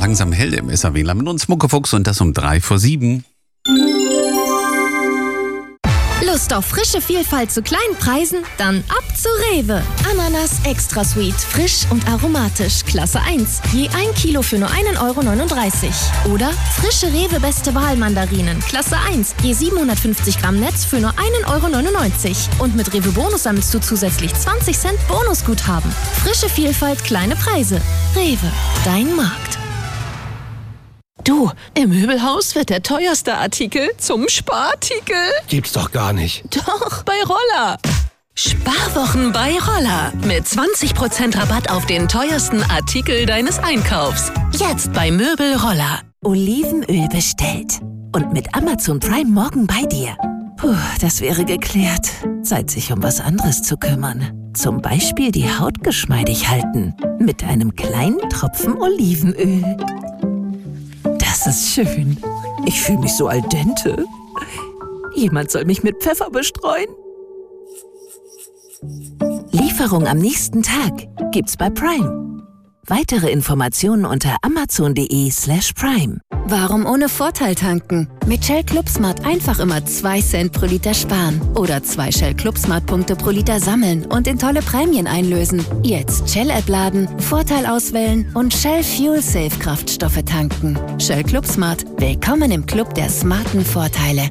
langsam hell im SAW mit uns Muckefuchs und das um 6:03. Lust auf frische Vielfalt zu kleinen Preisen? Dann ab zu Rewe. Ananas Extra Sweet, frisch und aromatisch, Klasse 1. Je 1 Kilo für nur 1,39 €. Oder frische Rewe Beste Wahl Mandarinen, Klasse 1. Je 750 Gramm Netz für nur 1,99 €. Und mit Rewe Bonus sammelst du zusätzlich 20 Cent Bonusguthaben. Frische Vielfalt, kleine Preise. Rewe, dein Markt. Du, im Möbelhaus wird der teuerste Artikel zum Sparartikel. Gibt's doch gar nicht. Doch, bei Roller. Sparwochen bei Roller. Mit 20% Rabatt auf den teuersten Artikel deines Einkaufs. Jetzt bei Möbel Roller. Olivenöl bestellt. Und mit Amazon Prime morgen bei dir. Puh, das wäre geklärt. Zeit, sich um was anderes zu kümmern. Zum Beispiel die Haut geschmeidig halten. Mit einem kleinen Tropfen Olivenöl. Das ist schön. Ich fühle mich so al dente. Jemand soll mich mit Pfeffer bestreuen. Lieferung am nächsten Tag gibt's bei Prime. Weitere Informationen unter amazon.de/prime. Warum ohne Vorteil tanken? Mit Shell ClubSmart einfach immer 2 Cent pro Liter sparen. Oder 2 Shell ClubSmart-Punkte pro Liter sammeln und in tolle Prämien einlösen. Jetzt Shell-App laden, Vorteil auswählen und Shell Fuel Safe Kraftstoffe tanken. Shell ClubSmart. Willkommen im Club der smarten Vorteile.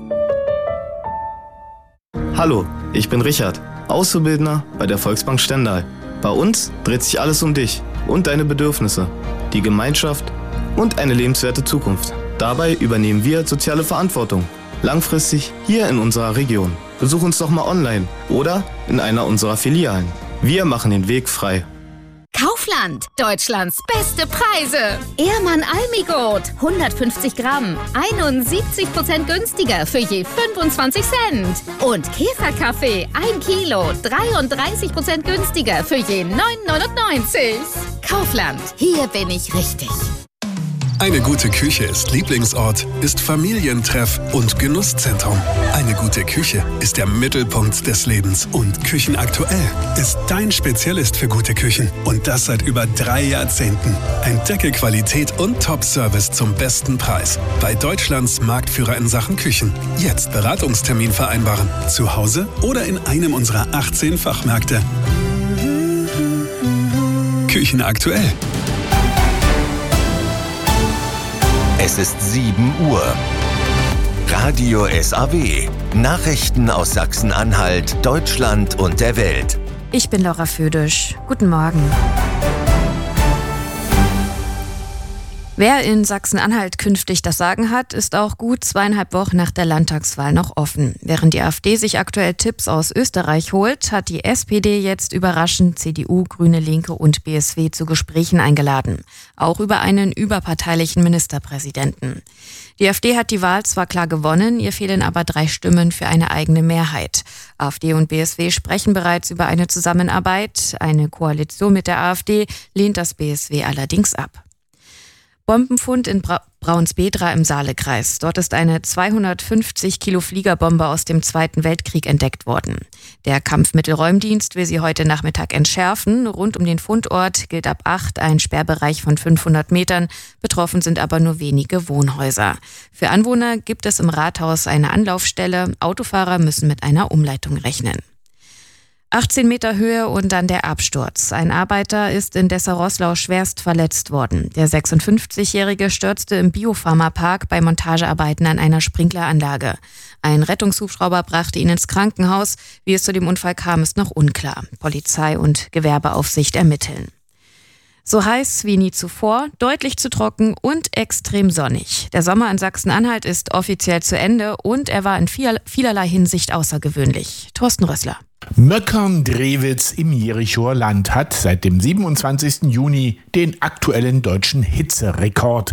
Hallo, ich bin Richard, Auszubildender bei der Volksbank Stendal. Bei uns dreht sich alles um dich und deine Bedürfnisse, die Gemeinschaft und eine lebenswerte Zukunft. Dabei übernehmen wir soziale Verantwortung. Langfristig hier in unserer Region. Besuch uns doch mal online oder in einer unserer Filialen. Wir machen den Weg frei. Kaufland, Deutschlands beste Preise. Ehrmann Almigot, 150 Gramm, 71% günstiger für je 25 Cent. Und Käferkaffee, 1 Kilo, 33% günstiger für je 9,99 €. Kaufland, hier bin ich richtig. Eine gute Küche ist Lieblingsort, ist Familientreff und Genusszentrum. Eine gute Küche ist der Mittelpunkt des Lebens und Küchenaktuell ist dein Spezialist für gute Küchen. Und das seit über 3 Jahrzehnten. Entdecke Qualität und Top-Service zum besten Preis. Bei Deutschlands Marktführer in Sachen Küchen. Jetzt Beratungstermin vereinbaren. Zu Hause oder in einem unserer 18 Fachmärkte. Küchenaktuell. Es ist 7 Uhr. Radio SAW. Nachrichten aus Sachsen-Anhalt, Deutschland und der Welt. Ich bin Laura Födisch. Guten Morgen. Wer in Sachsen-Anhalt künftig das Sagen hat, ist auch gut 2,5 Wochen nach der Landtagswahl noch offen. Während die AfD sich aktuell Tipps aus Österreich holt, hat die SPD jetzt überraschend CDU, Grüne, Linke und BSW zu Gesprächen eingeladen. Auch über einen überparteilichen Ministerpräsidenten. Die AfD hat die Wahl zwar klar gewonnen, ihr fehlen aber 3 Stimmen für eine eigene Mehrheit. AfD und BSW sprechen bereits über eine Zusammenarbeit. Eine Koalition mit der AfD lehnt das BSW allerdings ab. Bombenfund in Braunsbedra im Saalekreis. Dort ist eine 250 Kilo Fliegerbombe aus dem Zweiten Weltkrieg entdeckt worden. Der Kampfmittelräumdienst will sie heute Nachmittag entschärfen. Rund um den Fundort gilt ab 8 ein Sperrbereich von 500 Metern. Betroffen sind aber nur wenige Wohnhäuser. Für Anwohner gibt es im Rathaus eine Anlaufstelle. Autofahrer müssen mit einer Umleitung rechnen. 18 Meter Höhe und dann der Absturz. Ein Arbeiter ist in Dessau-Roßlau schwerst verletzt worden. Der 56-Jährige stürzte im Biopharmapark bei Montagearbeiten an einer Sprinkleranlage. Ein Rettungshubschrauber brachte ihn ins Krankenhaus. Wie es zu dem Unfall kam, ist noch unklar. Polizei und Gewerbeaufsicht ermitteln. So heiß wie nie zuvor, deutlich zu trocken und extrem sonnig. Der Sommer in Sachsen-Anhalt ist offiziell zu Ende und er war in vielerlei Hinsicht außergewöhnlich. Thorsten Rössler. Möckern-Drewitz im Jerichower Land hat seit dem 27. Juni den aktuellen deutschen Hitzerekord.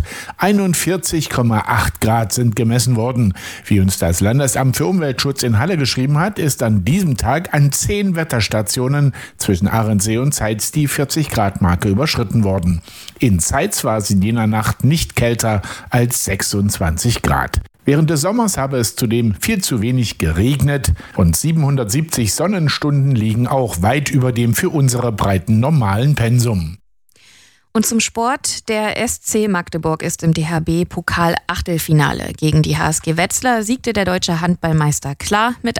41,8 Grad sind gemessen worden. Wie uns das Landesamt für Umweltschutz in Halle geschrieben hat, ist an diesem Tag an 10 Wetterstationen zwischen Ahrensee und Zeitz die 40-Grad-Marke überschritten worden. In Zeitz war es in jener Nacht nicht kälter als 26 Grad. Während des Sommers habe es zudem viel zu wenig geregnet und 770 Sonnenstunden liegen auch weit über dem für unsere Breiten normalen Pensum. Und zum Sport, der SC Magdeburg ist im DHB-Pokal-Achtelfinale. Gegen die HSG Wetzlar siegte der deutsche Handballmeister klar mit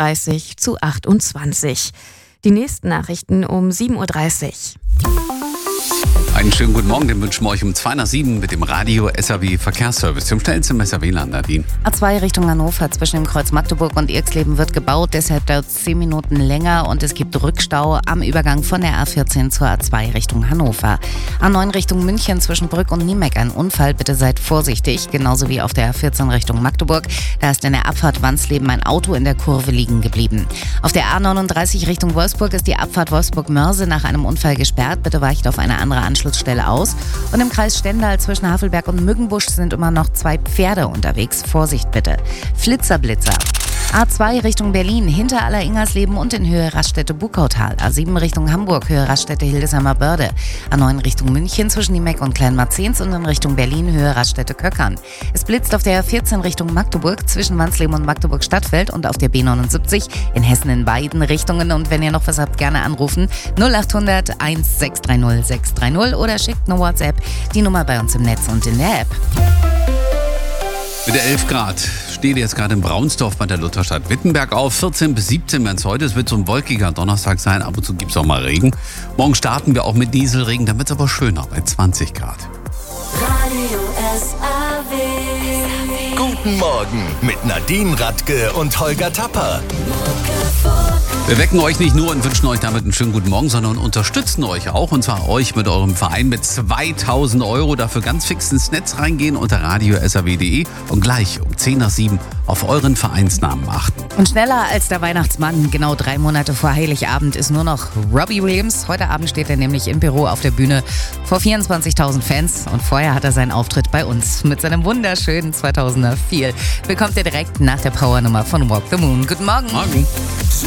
38:28. Die nächsten Nachrichten um 7:30 Uhr. Einen schönen guten Morgen, den wünschen wir euch um 2:07 mit dem Radio SAW Verkehrsservice. Zum schnellsten SAW-Land, Nadine. A2 Richtung Hannover zwischen dem Kreuz Magdeburg und Irxleben wird gebaut, deshalb dauert es 10 Minuten länger und es gibt Rückstau am Übergang von der A14 zur A2 Richtung Hannover. A9 Richtung München zwischen Brück und Niemeck ein Unfall, bitte seid vorsichtig, genauso wie auf der A14 Richtung Magdeburg. Da ist in der Abfahrt Wansleben ein Auto in der Kurve liegen geblieben. Auf der A39 Richtung Wolfsburg ist die Abfahrt Wolfsburg-Mörse nach einem Unfall gesperrt, bitte weicht auf eine andere Anschlussstelle aus. Und im Kreis Stendal zwischen Havelberg und Mückenbusch sind immer noch 2 Pferde unterwegs. Vorsicht bitte. Flitzer-Blitzer. A2 Richtung Berlin, hinter Aller-Ingersleben und in Höhe Raststätte-Bukautal. A7 Richtung Hamburg, Höhe Raststätte-Hildesheimer Börde. A9 Richtung München zwischen Niemeck und Kleinmarzens und in Richtung Berlin, Höhe Raststätte-Köckern. Es blitzt auf der A14 Richtung Magdeburg zwischen Wansleben und Magdeburg-Stadtfeld und auf der B79 in Hessen in beiden Richtungen. Und wenn ihr noch was habt, gerne anrufen 0800 1630 630 oder schickt eine WhatsApp, die Nummer bei uns im Netz und in der App. Mit 11 Grad steht jetzt gerade in Braunsdorf bei der Lutherstadt Wittenberg auf. 14 bis 17 werden es heute. Es wird so ein wolkiger Donnerstag sein. Ab und zu gibt es auch mal Regen. Morgen starten wir auch mit Nieselregen. Dann wird es aber schöner bei 20 Grad. Radio SAW. Guten Morgen mit Nadine Radke und Holger Tapper. Wir wecken euch nicht nur und wünschen euch damit einen schönen guten Morgen, sondern unterstützen euch auch. Und zwar euch mit eurem Verein mit 2.000 €. Dafür ganz fix ins Netz reingehen unter radiosaw.de und gleich um 6:50 auf euren Vereinsnamen achten. Und schneller als der Weihnachtsmann, genau 3 Monate vor Heiligabend, ist nur noch Robbie Williams. Heute Abend steht er nämlich in Peru auf der Bühne vor 24.000 Fans. Und vorher hat er seinen Auftritt bei uns mit seinem wunderschönen 2000er Feel. Bekommt ihr direkt nach der Powernummer von Walk the Moon. Guten Morgen. Morgen.